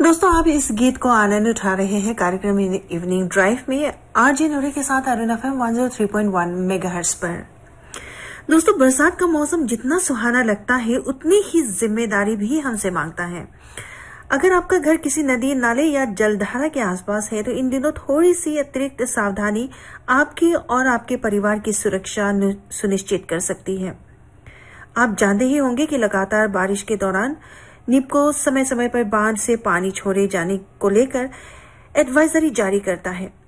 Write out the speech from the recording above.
दोस्तों, आप इस गीत को आनंद उठा रहे हैं कार्यक्रम इवनिंग ड्राइव में आरजे नूरी के साथ अरुण एफएम 103.1 मेगाहर्ट्ज पर। दोस्तों, बरसात का मौसम जितना सुहाना लगता है उतनी ही जिम्मेदारी भी हमसे मांगता है। अगर आपका घर किसी नदी, नाले या जलधारा के आसपास है तो इन दिनों थोड़ी सी अतिरिक्त सावधानी आपकी और आपके परिवार की सुरक्षा सुनिश्चित कर सकती है। आप जानते ही होंगे कि लगातार बारिश के दौरान निपको समय समय पर बांध से पानी छोड़े जाने को लेकर एडवाइजरी जारी करता है।